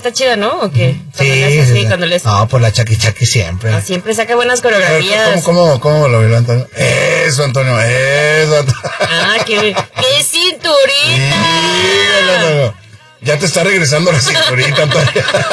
está chida, ¿no? ¿O qué? Cuando le hace. No, por la Chaki siempre. No, siempre saca buenas coreografías. ¿Cómo lo vio Antonio? Eso, Antonio. Ah, qué cinturita. Sí, ya te está regresando la cinturita, Antonio.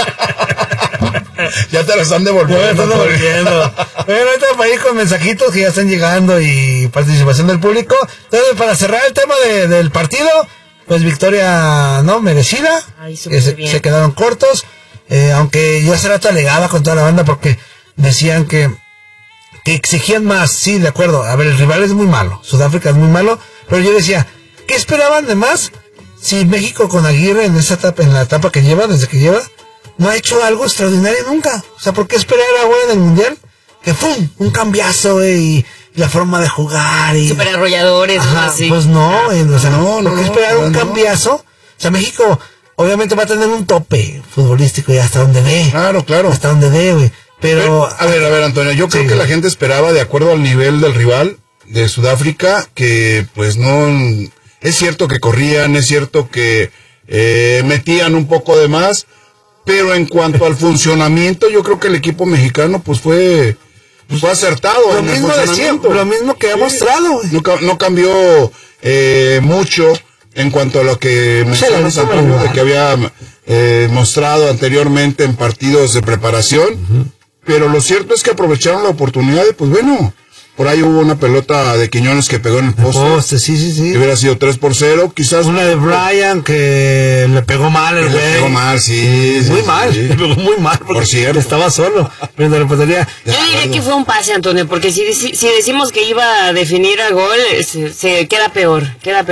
Ya te lo están devolviendo. Bueno, ahorita para ir con mensajitos que ya están llegando y participación del público. Entonces, para cerrar el tema del partido, pues victoria no merecida. Ay, se quedaron cortos, aunque yo hace rato alegaba con toda la banda porque decían que exigían más. Sí, de acuerdo, a ver, el rival es muy malo, Sudáfrica es muy malo, pero yo decía, ¿qué esperaban de más? Si México con Aguirre en la etapa que lleva, desde que lleva, no ha hecho algo extraordinario nunca. O sea, ¿por qué esperar ahora en el Mundial? Que ¡pum! Un cambiazo, y la forma de jugar y... Super arrolladores, ajá, así. Pues no, o sea, ¿por qué esperar un cambiazo? O sea, México obviamente va a tener un tope futbolístico y hasta donde ve. Claro. Hasta donde ve, güey. Pero... A ver, Antonio, yo creo que la gente esperaba, de acuerdo al nivel del rival de Sudáfrica, que pues no... Es cierto que corrían, es cierto que metían un poco de más, pero en cuanto al funcionamiento, yo creo que el equipo mexicano pues fue acertado en el funcionamiento. Lo mismo que ha mostrado. No cambió mucho en cuanto a lo que mencionas, Antonio, de que había mostrado anteriormente en partidos de preparación, pero lo cierto es que aprovecharon la oportunidad y pues bueno... Por ahí hubo una pelota de Quiñones que pegó en el poste. Sí. Que hubiera sido 3-0, quizás. Una de Brian que le pegó mal el güey. Le pegó mal, sí. Muy mal, le pegó muy mal. Por cierto. Estaba solo. Pero la portería. Yo diría que fue un pase, Antonio, porque si decimos que iba a definir a gol, se queda peor.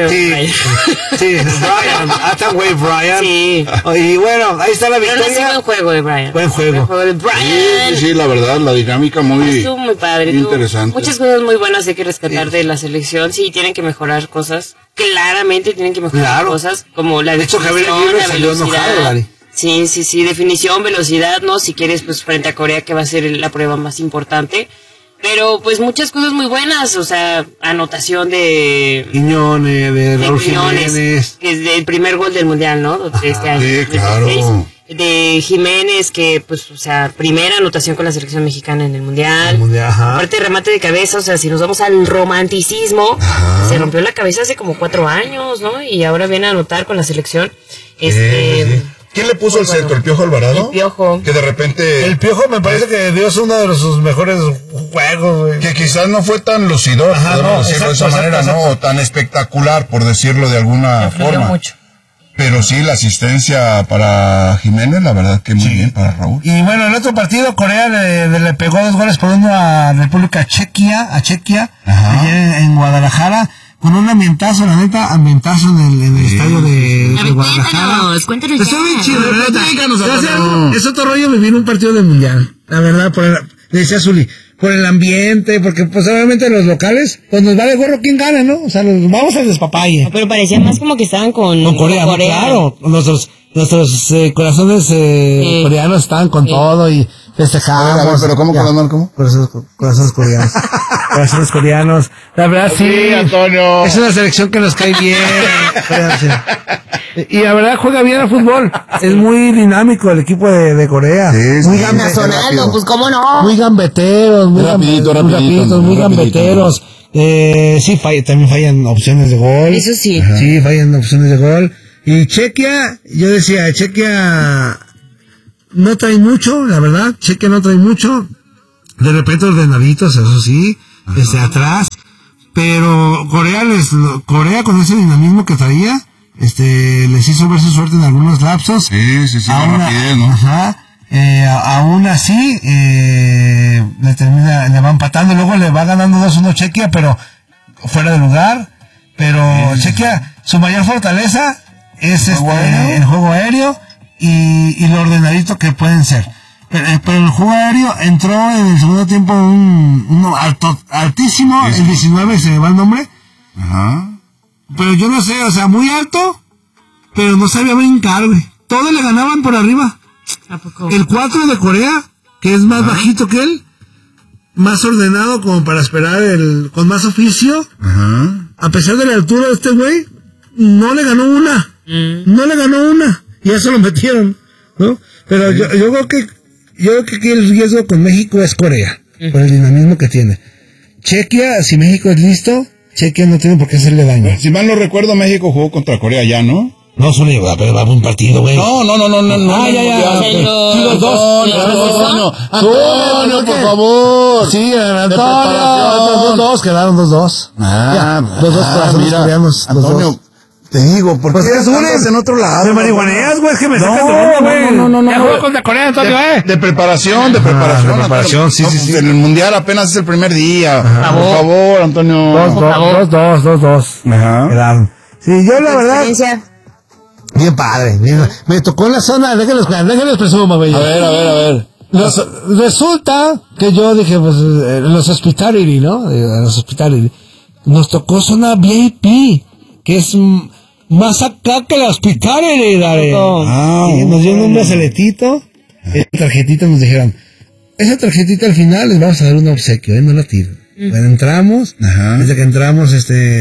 Sí, Brian. Hasta güey, Brian. Sí. Y bueno, ahí está la victoria. Pero no ha sido buen juego de Brian. Buen juego de Brian. Sí, la verdad, la dinámica estuvo muy padre. Interesante. Muchas cosas muy buenas hay que rescatar de la selección. Sí, tienen que mejorar cosas. Claramente tienen que mejorar cosas. Como la definición, la velocidad. Sí, definición, velocidad, ¿no? Si quieres, pues frente a Corea, que va a ser la prueba más importante. Pero, pues, muchas cosas muy buenas. O sea, anotación de Quiñones, de Raúl Jiménez. Que es el primer gol del Mundial, ¿no? De este año. Sí, claro. De Jiménez, que pues, o sea, primera anotación con la selección mexicana en el Mundial. Aparte de remate de cabeza, o sea, si nos vamos al romanticismo, se rompió la cabeza hace como 4 años, ¿no? Y ahora viene a anotar con la selección. ¿Quién le puso el centro? ¿El Piojo Alvarado? El Piojo. Que de repente... El Piojo me parece que dio uno de sus mejores juegos, güey. Que quizás no fue tan lucidor, podemos decirlo de esa manera, ¿no? O tan espectacular, por decirlo de alguna forma. Mucho. Pero sí, la asistencia para Jiménez, la verdad que muy bien para Raúl. Y bueno, el otro partido, Corea le pegó 2-1 a República Chequia, ayer en Guadalajara, con un ambientazo, la neta, en el estadio de Guadalajara. Cuéntanos Está bien chido, la verdad. Es otro rollo vivir un partido del Mundial, la verdad, le decía Zuli, por el ambiente, porque pues obviamente los locales, pues nos vale gorro quién gana, ¿no? O sea, los vamos al despapalle. No, pero parecía más como que estaban con Corea. Claro, nuestros corazones coreanos estaban con todo y festejamos. Pero ¿cómo? Corazones coreanos. Corazones coreanos. La verdad sí, Antonio. Es una selección que nos cae bien. Y la verdad juega bien al fútbol. Es muy dinámico el equipo de Corea. Muy Sonando, pues cómo no. Muy gambeteros, muy gambeteros. Sí, también fallan opciones de gol. Eso sí. Sí, fallan opciones de gol. Y Chequia, yo decía, Chequia no trae mucho, la verdad. Chequia no trae mucho. De repente ordenaditos, eso sí, atrás. Pero Corea con ese dinamismo que traía, les hizo ver su suerte en algunos lapsos. Sí, rapidez, ¿no? Aún así, le va empatando, luego le va ganando 2-1 Chequia, pero fuera de lugar. Pero Chequia, su mayor fortaleza es el juego aéreo y lo ordenadito que pueden ser. Pero el juego aéreo entró en el segundo tiempo uno altísimo, el 19 se me va el nombre. Pero yo no sé, o sea, muy alto, pero no sabía brincar, güey. Todos le ganaban por arriba. ¿A poco? El 4 de Corea, que es más bajito que él, más ordenado como para esperar con más oficio. A pesar de la altura de este güey, no le ganó una. Y eso lo metieron. ¿no? Pero yo creo que aquí el riesgo con México es Corea, por el dinamismo que tiene. Chequia, si México es listo, Chequia no tiene por qué hacerle daño. Si mal no recuerdo, México jugó contra Corea ya, ¿no? No, solo llegó, pero va a un partido, güey. No. Los dos. Antonio, por favor. Sí, Antonio. Quedaron 2-2. Mira, Antonio. Te digo, ¿por qué estás en otro lado? ¿Me marihuaneas, güey? Es que me sacas de onda, güey. No. Ya jugó contra Corea, Antonio, De preparación, sí. En el Mundial apenas es el primer día. Por favor, Antonio. 2-2. Ajá. Quedaron. Sí, yo la verdad... Bien padre. Me tocó en la zona... Déjenles presumo, güey. A ver. Resulta que yo dije, pues, los hospitality, ¿no? Los hospitality. Nos tocó zona VIP, que es... más acá que la hospitality, dale. Nos dieron un braceletito, tarjetita, nos dijeron, esa tarjetita al final les vamos a dar un obsequio, no la tiren. Bueno, entramos, desde que entramos,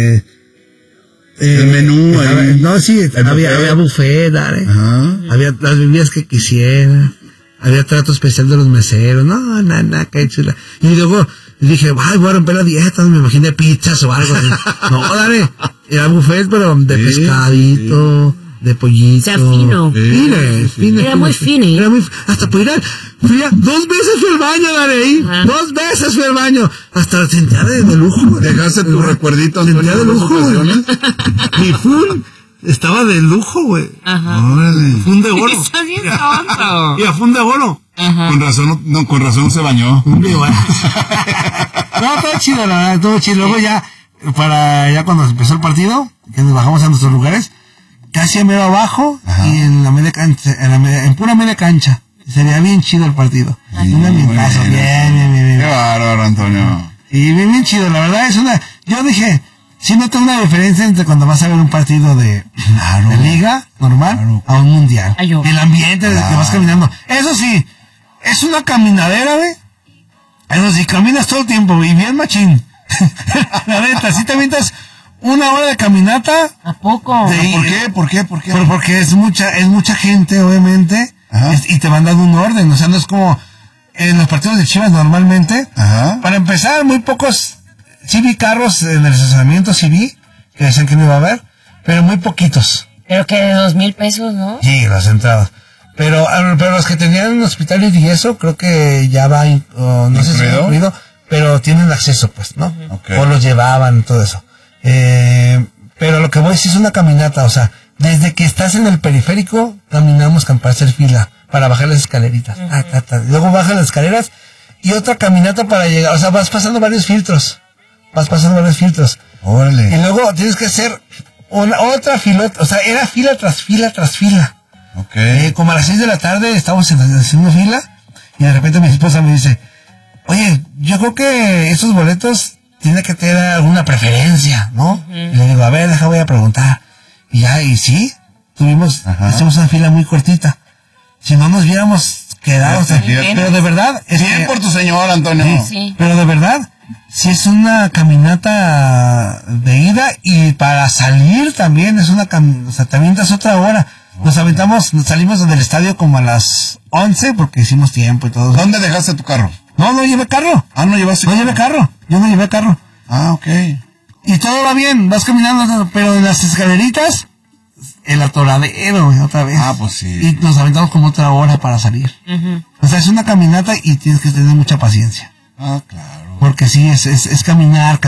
el menú, había buffet, dale. Había las bebidas que quisieran, había trato especial de los meseros, qué chula. Y luego dije, voy a romper la dieta, me imaginé pizzas o algo así. No, dale, era buffet, pero de pescadito, de pollito. O sea, fino. Fino. Era muy fino. Hasta por ir fui 2 veces fui al baño, dale, ahí. 2 veces fui al baño. Hasta sentía de lujo. Dejaste tu recuerdito, Antonio, sentía de lujo. Mi full estaba de lujo, güey. Fun de oro. Estás bien tonto. Y a fun de oro. Con razón no se bañó. No, todo chido, la verdad, todo chido. Luego ya cuando empezó el partido, que nos bajamos a nuestros lugares, casi a medio abajo y en la media cancha, en pura media cancha. Sería bien chido el partido. Un ambientazo, bien. Qué bárbaro, Antonio. Y bien chido, la verdad yo dije, sí noto una diferencia entre cuando vas a ver un partido de liga normal a un mundial. El ambiente desde que vas caminando. Eso sí, es una caminadera, güey. Eso sí, caminas todo el tiempo, y bien machín. La neta, si te avientas 1 hora de caminata. ¿A poco? ¿Por qué? Porque es mucha gente, obviamente, y te van dando un orden. O sea, no es como en los partidos de Chivas normalmente. Para empezar, muy pocos, sí vi carros en el estacionamiento, que decían que no iba a haber, pero muy poquitos. Pero que de 2,000 pesos, ¿no? Sí, las entradas. Pero los que tenían un hospital y eso, creo que ya va, no sé si ha incluido, pero tienen acceso, pues, ¿no? O los llevaban, todo eso. Pero lo que voy a decir es una caminata, o sea, desde que estás en el periférico, caminamos para hacer fila, para bajar las escaleritas. Luego bajas las escaleras y otra caminata para llegar, o sea, vas pasando varios filtros. Órale. Y luego tienes que hacer otra filota, o sea, era fila tras fila tras fila. Como a las 6 de la tarde estábamos haciendo fila y de repente mi esposa me dice, oye, yo creo que estos boletos tiene que tener alguna preferencia, ¿no? Y le digo, a ver, voy a preguntar. Y sí, hicimos una fila muy cortita. Si no nos hubiéramos quedado, pero de verdad... Bien por tu señor, Antonio. Sí. Pero de verdad, sí es una caminata de ida, y para salir también es o sea, también das otra hora. Nos salimos del estadio como a las 11 porque hicimos tiempo y todo. ¿Dónde dejaste tu carro? No llevé carro. ¿No llevaste carro? Llevé carro. Yo no llevé carro. Y todo va bien, vas caminando, pero en las escaleritas, el atoradero, güey, otra vez. Pues sí. Y nos aventamos como otra hora para salir. O sea, es una caminata y tienes que tener mucha paciencia. Claro. Porque sí, es caminar.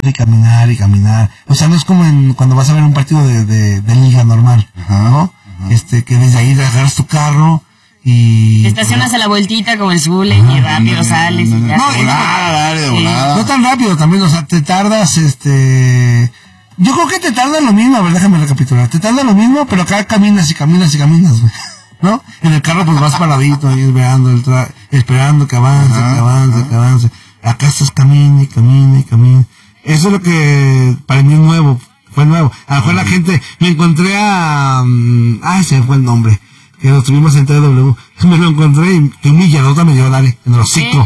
O sea, no es como cuando vas a ver un partido de liga normal, ¿no? Que desde ahí agarras tu carro y... Te estacionas a la vueltita como el Zule y rápido sales y ya. De volada. No tan rápido también, o sea, te tardas, yo creo que te tarda lo mismo, a ver, déjame recapitular. Te tarda lo mismo, pero acá caminas, güey, ¿no? En el carro pues vas paradito ahí esperando que avance. Acá estás camina. Eso es lo que para mí fue nuevo. A lo mejor la gente, me encontré se me fue el nombre, que nos tuvimos en TW, me lo encontré y que un milladota me dio, dale, en el hocico.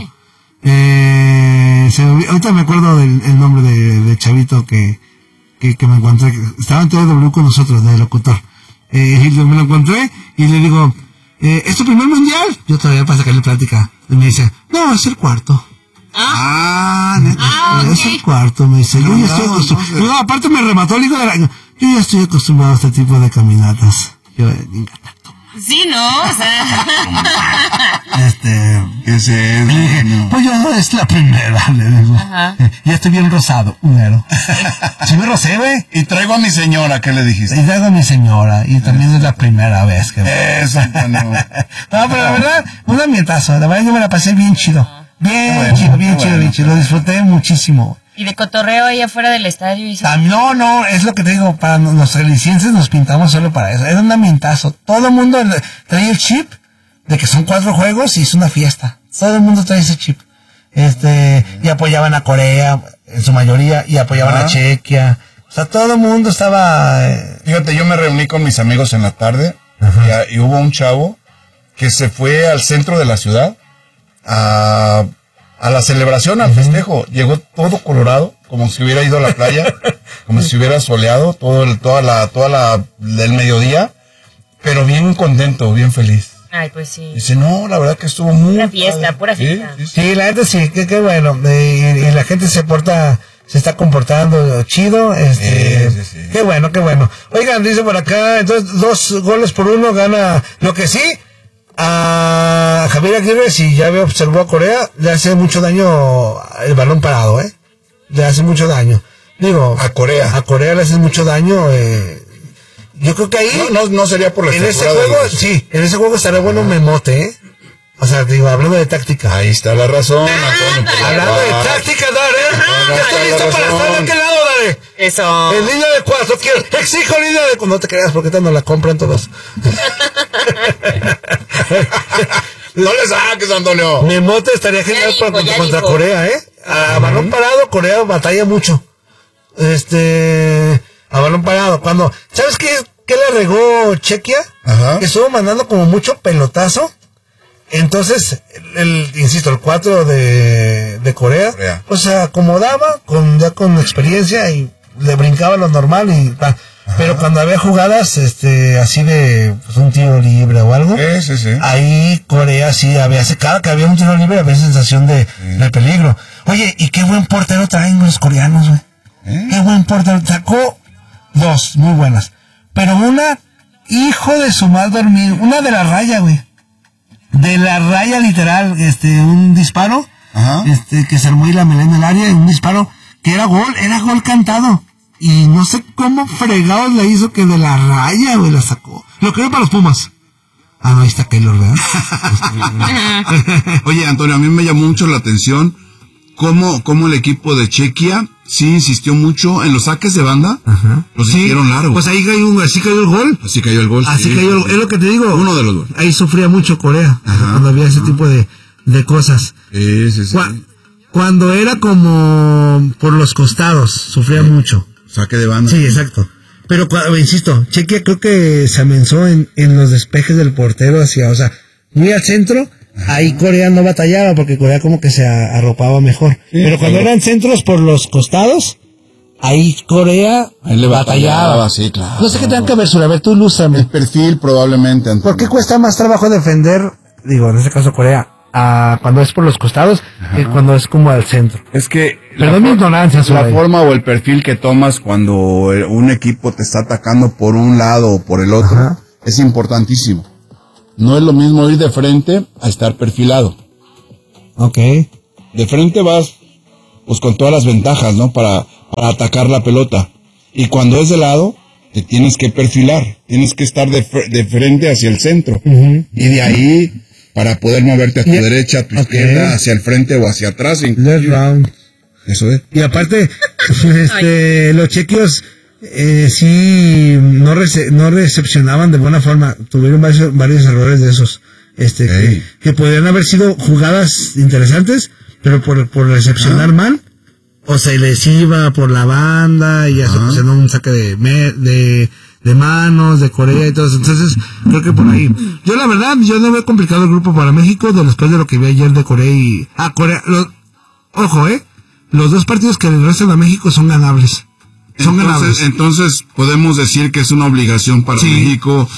Ahorita me acuerdo del nombre de chavito que me encontré, que estaba en TW con nosotros, de locutor. Y me lo encontré y le digo, ¿es tu primer mundial? Yo todavía para sacarle plática. Y me dice, no, es el cuarto. Es el cuarto, me dice. Yo ya estoy acostumbrado. No, aparte me remató el hijo de la... Yo ya estoy acostumbrado a este tipo de caminatas. Yo, sí, ¿no? O sea... Pues yo es la primera, le digo. Ya estoy bien rosado, sí me rosé, güey. Y traigo a mi señora, ¿qué le dijiste? Y traigo a mi señora, y también es la primera vez que... Eso, no. No, pero la verdad, un ambientazo. La verdad yo me la pasé bien chido. Bien chido. Lo disfruté muchísimo. ¿Y de cotorreo ahí afuera del estadio? ¿Y no, es lo que te digo, para los jaliscienses nos pintamos solo para eso. Era un ambientazo. Todo el mundo trae el chip de que son 4 juegos y es una fiesta. Todo el mundo trae ese chip. Y apoyaban a Corea, en su mayoría, y apoyaban a Chequia. O sea, todo el mundo estaba... Fíjate, yo me reuní con mis amigos en la tarde, y hubo un chavo que se fue al centro de la ciudad a la celebración, al festejo. Llegó todo colorado, como si hubiera ido a la playa, como si hubiera soleado el mediodía, pero bien contento, bien feliz. Ay, pues sí. Dice, no, la verdad que estuvo muy... Pura fiesta. Sí, la gente sí, qué bueno. Y la gente se está comportando chido. Sí. Qué bueno. Oigan, dice por acá, entonces 2-1 gana. Lo que sí, a Javier Aguirre, si ya observó a Corea, le hace mucho daño el balón parado, le hace mucho daño. Digo, a Corea le hace mucho daño. Yo creo que ahí no sería por la en ese juego, en ese juego estaría bueno Memote, O sea, digo, hablando de táctica. Ahí está la razón, Antonio. Hablando de táctica, Dare. Ya estoy listo para estar de aquel lado, Dare. Eso. En línea de 4, exijo línea de 4. No te creas, porque no la compran todos. No le saques, Antonio. Memote estaría genial contra Corea, A balón parado, Corea batalla mucho. A balón parado. ¿Sabes qué le regó Chequia? Ajá. Que estuvo mandando como mucho pelotazo. Entonces, insisto, el 4 de Corea, pues se acomodaba ya con experiencia y le brincaba lo normal pero cuando había jugadas, así de pues, un tiro libre o algo, sí. Ahí Corea sí cada que había un tiro libre había sensación de peligro. Oye, y qué buen portero traen los coreanos, güey. Qué buen portero. Sacó 2 muy buenas, pero una, hijo de su mal dormir, una de la raya, güey. De la raya literal, un disparo, que se armó y la melena en el área, un disparo que era gol cantado. Y no sé cómo fregados le hizo que de la raya, güey, la sacó. Lo creo para los Pumas. No, ahí está Keylor, ¿verdad? Oye, Antonio, a mí me llamó mucho la atención cómo el equipo de Chequia sí insistió mucho en los saques de banda. Los hicieron largos. Pues ahí así cayó el gol. Así cayó el gol. Es lo que te digo. Uno de los goles. Ahí sufría mucho Corea. Cuando había ese tipo de cosas. Sí. Cuando era como por los costados, sufría mucho. Saque de banda. Sí, exacto. Pero, insisto, Chequia creo que se amenzó en los despejes del portero muy al centro. Ahí Corea no batallaba porque Corea como que se arropaba mejor. Pero cuando eran centros por los costados, ahí Corea le batallaba. Sí, claro. No sé qué tengan que ver, a ver, tú ilústrame. El perfil probablemente, Antonio. ¿Por qué cuesta más trabajo defender, en este caso Corea, cuando es por los costados que cuando es como al centro? Es que... Perdón mi ignorancia, la forma o el perfil que tomas cuando un equipo te está atacando por un lado o por el otro es importantísimo. No es lo mismo ir de frente a estar perfilado. Ok. De frente vas, pues con todas las ventajas, ¿no? Para atacar la pelota. Y cuando es de lado, te tienes que perfilar. Tienes que estar de frente hacia el centro. Y de ahí, para poder moverte a tu derecha, a tu izquierda, hacia el frente o hacia atrás. Left round. Eso es. Y aparte, los chequios... sí, no recepcionaban de buena forma. Tuvieron varios errores de esos. Que podrían haber sido jugadas interesantes, pero por recepcionar mal, o se les iba por la banda y ya se pusieron un saque de manos de Corea y todo eso. Entonces, creo que por ahí. Yo la verdad, no veo complicado el grupo para México después de lo que vi ayer de Corea y... Corea, ojo, los 2 partidos que le restan a México son ganables. Entonces podemos decir que es una obligación para México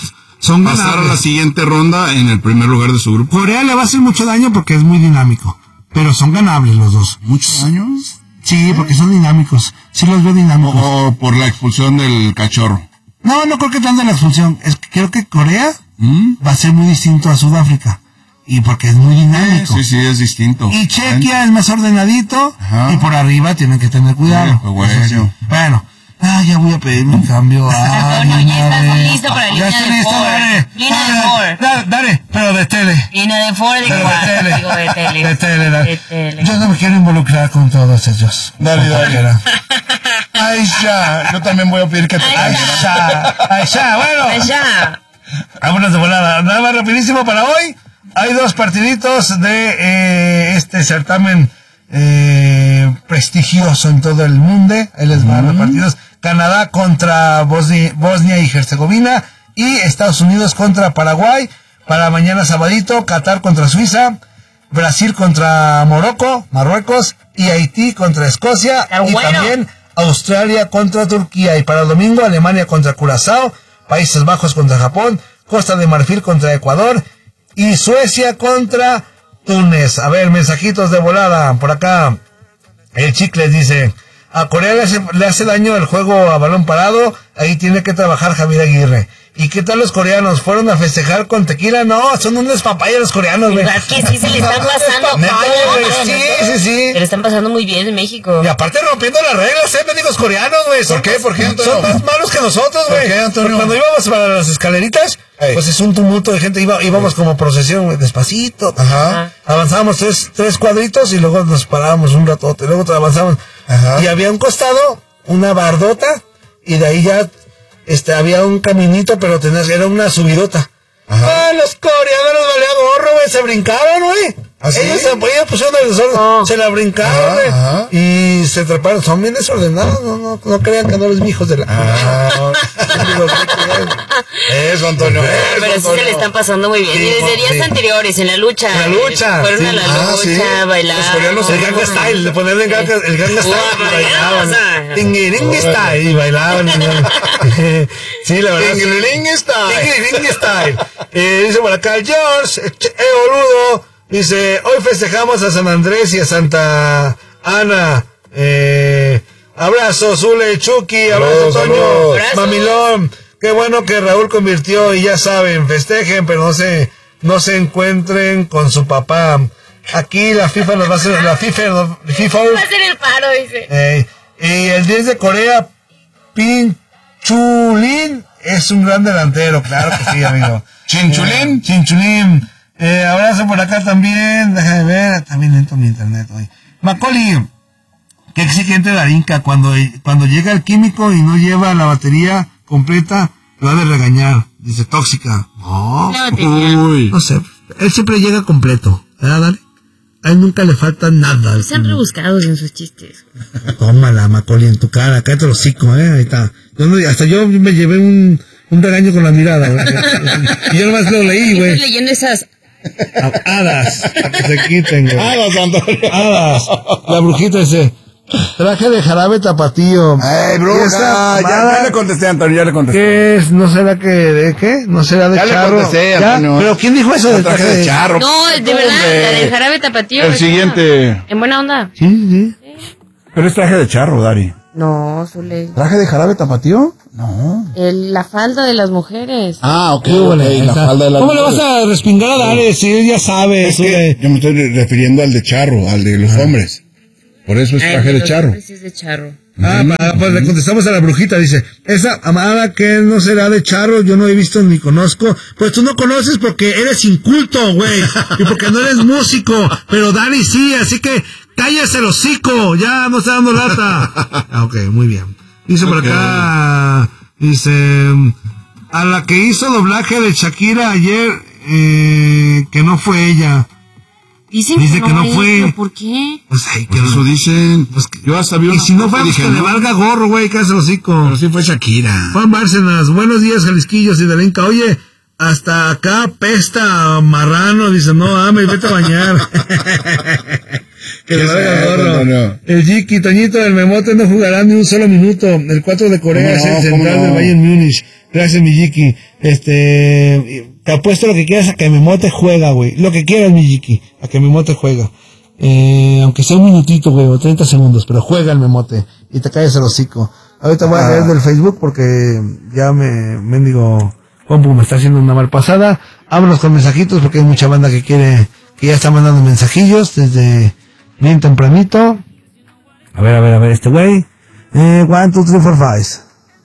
pasar a la siguiente ronda en el primer lugar de su grupo. Corea le va a hacer mucho daño porque es muy dinámico, pero son ganables los dos. ¿Muchos años? Sí, porque son dinámicos. Sí los veo dinámicos. O por la expulsión del cachorro. No creo que tanto la expulsión. Creo que Corea va a ser muy distinto a Sudáfrica. Y porque es muy dinámico. Sí, es distinto. Y Chequia es más ordenadito. Ajá. Y por arriba tienen que tener cuidado. Bueno. Ya voy a pedir un cambio. Bueno, ya estás listo para línea de Ford. Línea de Ford. Dale, pero de tele. Línea de Ford de tele. De tele. Yo no me quiero involucrar con todos ellos. Dale. Aisha, yo también voy a pedir que te Aisha, bueno. Aisha. Vámonos de volada. Nada más rapidísimo para hoy. Hay 2 partiditos de este certamen prestigioso en todo el mundo. Ahí les van los partidos. Canadá contra Bosnia y Herzegovina y Estados Unidos contra Paraguay. Para mañana sabadito, Qatar contra Suiza, Brasil contra Marruecos y Haití contra Escocia y también Australia contra Turquía. Y para el domingo, Alemania contra Curazao, Países Bajos contra Japón, Costa de Marfil contra Ecuador y Suecia contra Túnez. A ver, mensajitos de volada. Por acá, el Chicles dice: a Corea le hace daño el juego a balón parado. Ahí tiene que trabajar Javier Aguirre. ¿Y qué tal los coreanos? ¿Fueron a festejar con tequila? No, son unos papayas los coreanos, güey. ¿Verdad que sí se le están pasando? Sí. Se le están pasando muy bien en México. Y aparte rompiendo las reglas, médicos coreanos, güey. ¿Por qué, Antonio? Son más malos que nosotros, güey. ¿Por qué, Antonio? Cuando íbamos para las escaleritas, pues es un tumulto de gente. Íbamos como procesión, güey, despacito. Ajá. Avanzábamos tres cuadritos y luego nos parábamos un ratote. Luego avanzábamos. Ajá. Y había un costado, una bardota, y de ahí ya había un caminito, pero era una subidota. Ajá. Los coreanos les valía gorro, güey, se brincaban, güey. ¿Así? Ellos pusieron el desorden, se la brincaron, güey. Y se treparon, son bien desordenados, no crean que no los hijos de la... Eso, Antonio. Pero sí se le están pasando muy bien. Sí, y desde días anteriores, en la lucha. Fueron a la lucha, bailaban. El Ganga Style, le ponían el Ganga Style y bailaban. Tingiringi Style y bailaban. Sí, la verdad. Tingiringi Style. Dice por acá, George, boludo. Dice, hoy festejamos a San Andrés y a Santa Ana. Abrazo, Zule, Chucky, abrazo, Toño, Mamilón. Qué bueno que Raúl convirtió y ya saben, festejen, pero no se encuentren con su papá. Aquí la FIFA nos va a hacer, la FIFA va a hacer el paro, dice. Y el 10 de Corea, Pinchulín, es un gran delantero, claro que sí, amigo. Chinchulín. Abrazo por acá también, déjame ver, también entro en mi internet hoy. Macaulay, qué exigente Darinka, cuando llega el químico y no lleva la batería completa, lo ha de regañar, dice tóxica. No sé, él siempre llega completo, ¿verdad, Dale? A él nunca le falta nada. Están rebuscados en sus chistes. Tómala, Macaulay, en tu cara, cállate los hocico, ahí está. Hasta yo me llevé un regaño con la mirada, güey. Y yo nomás lo leí, güey. Estoy leyendo esas hadas, que se quiten, güey. Hadas. La brujita dice, traje de jarabe tapatío. Bruja, ya le contesté, Antonio, ¿Qué es? ¿No será que de qué? ¿No será de ya charro? Le contesté, Antonio. ¿Pero quién dijo eso? El traje de charro. No, de verdad, la del jarabe tapatío. El siguiente. En buena onda. Sí. Pero es traje de charro, Dari. No, Zule. ¿Traje de jarabe tapatío? No. La falda de las mujeres. Ok, la falda de las mujeres. ¿Cómo le vas a respingar a Dari si él ya sabe? Es que yo me estoy refiriendo al de charro, al de los hombres. Por eso es traje de charro. Es de charro. Pues le contestamos a la brujita, dice, esa amada que no será de charro, yo no he visto ni conozco. Pues tú no conoces porque eres inculto, güey, y porque no eres músico, pero Dari sí, así que cállese el hocico, ya no está dando lata. Ok, muy bien. Dice por acá, dice, a la que hizo doblaje de Shakira ayer, que no fue ella. Dice que no fue. ¿Por qué? Pues que eso dicen. Pues que yo hasta vi y si no fue, pues que le valga gorro, güey, cállese el hocico. Pero sí fue Shakira. Juan Bárcenas, buenos días, Jalisquillos y Darinka. Oye, hasta acá pesta marrano, dice, no, vete a bañar. Que le valga gorro. No. El Jiki, Toñito, el Memote no jugará ni un solo minuto. El 4 de Corea es el central del Bayern Múnich. Gracias, mi Jiki. Te apuesto lo que quieras a que Memote juega, güey. Lo que quieras, mi Jiki, a que Memote juega. Aunque sea un minutito, güey, o 30 segundos, pero juega el Memote y te calles el hocico. Ahorita voy a leer del Facebook porque ya mendigo compu me está haciendo una mal pasada. Vámonos con mensajitos porque hay mucha banda que ya está mandando mensajillos desde bien tempranito. A ver, este güey. 1, 2, 3, 4, 5.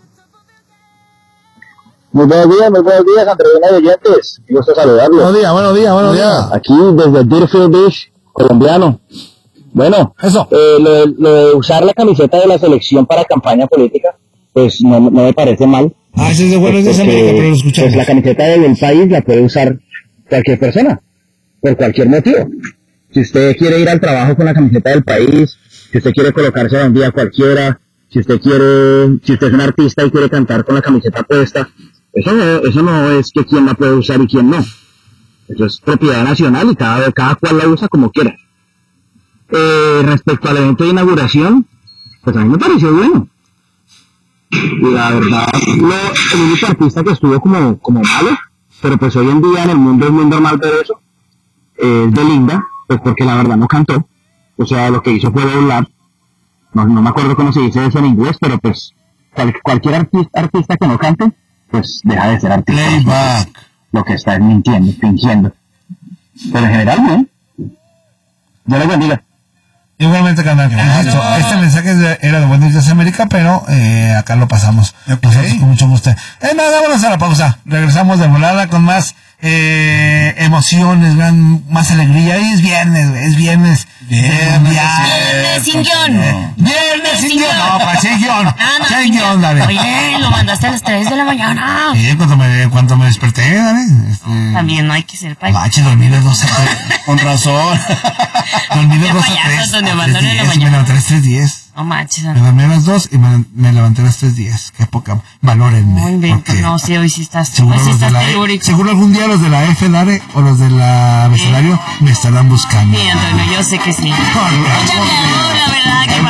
Muy buenos días, Andreina y oyentes. Gusto saludarlos. Buenos días. Aquí desde Deerfield Beach, colombiano. Bueno, eso. Lo de usar la camiseta de la selección para campaña política, pues no me parece mal. Ese es de Buenos Días América, pero lo escuchamos. Pues la camiseta del país la puede usar cualquier persona, por cualquier motivo. Si usted quiere ir al trabajo con la camiseta del país, si usted quiere colocarse a un día cualquiera, si usted es un artista y quiere cantar con la camiseta puesta, eso no es que quién la puede usar y quién no. Eso es propiedad nacional y cada cual la usa como quiera. Respecto al evento de inauguración, pues a mí me pareció bueno. La verdad, el único artista que estuvo como malo, pero pues hoy en día en el mundo es muy normal ver eso, es Belinda, pues porque la verdad no cantó. O sea, lo que hizo fue bailar. No me acuerdo cómo se dice eso en inglés, pero pues cualquier artista que no cante, pues deja de ser artista. Playback. Lo que está es mintiendo, fingiendo. Pero en general, ¿no? Yo les bendiga. Igualmente, canal. Este mensaje era de Buenos Días América, pero acá lo pasamos. Nosotros con mucho gusto. Nada, vámonos a la pausa. Regresamos de volada con más emociones, más alegría. Y es viernes, güey. Es viernes. Viernes sin guión. Viernes sin guión. No, para sin guión. Sin guión, dale. Oye, lo mandaste a las 3 de la mañana. Sí, cuando me desperté, dale. También no hay que ser payaso. Bache, dormí de 12 a 3. Con razón. Dormí de 2 a 3. Donde mandaron en la mañana. Me levanté a las 3:10. No manches. Me dormí a las 2 y me levanté a las 3:10. Qué poca. Valórenme. No invento. No, sí, hoy sí estás. Seguro, hoy sí estás telúrico. Seguro algún día los de la F, Dare, o los de la abecedario me estarán buscando. Sí, Antonio, yo sé que sí. Échame ahora,